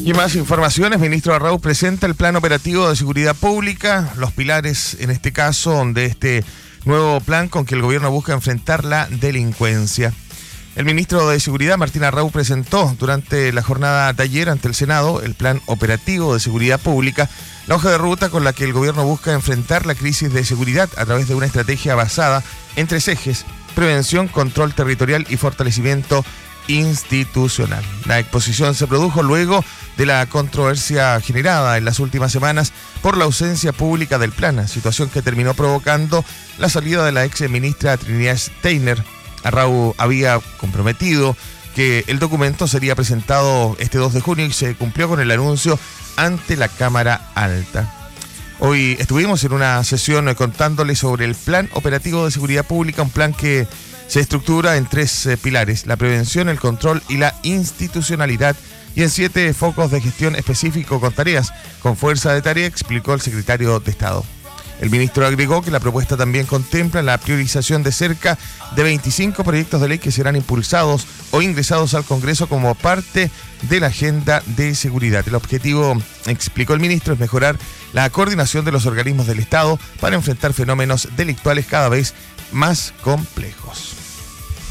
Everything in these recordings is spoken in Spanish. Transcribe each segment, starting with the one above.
Y más informaciones, ministro Arrau presenta el plan operativo de seguridad pública, los pilares en este caso de este nuevo plan con que el gobierno busca enfrentar la delincuencia. El ministro de Seguridad, Martín Arrau, presentó durante la jornada de ayer ante el Senado el plan operativo de seguridad pública, la hoja de ruta con la que el gobierno busca enfrentar la crisis de seguridad a través de una estrategia basada en 3 ejes: prevención, control territorial y fortalecimiento institucional. La exposición se produjo luego de la controversia generada en las últimas semanas por la ausencia pública del plan, situación que terminó provocando la salida de la ex ministra Trinidad Steiner. Arrau había comprometido que el documento sería presentado este 2 de junio y se cumplió con el anuncio ante la Cámara Alta. Hoy estuvimos en una sesión contándole sobre el plan operativo de seguridad pública, un plan que se estructura en 3 pilares: la prevención, el control y la institucionalidad, y en 7 focos de gestión específico con tareas, con fuerza de tarea, explicó el secretario de Estado. El ministro agregó que la propuesta también contempla la priorización de cerca de 25 proyectos de ley que serán impulsados o ingresados al Congreso como parte de la agenda de seguridad. El objetivo, explicó el ministro, es mejorar la coordinación de los organismos del Estado para enfrentar fenómenos delictuales cada vez más complejos.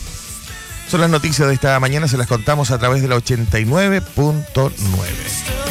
Son las noticias de esta mañana, se las contamos a través de la 89.9.